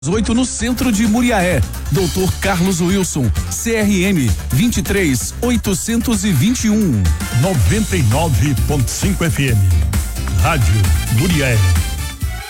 8 no centro de Muriaé. Dr. Carlos Wilson, CRM 23821. 99.5 FM. Rádio Muriaé.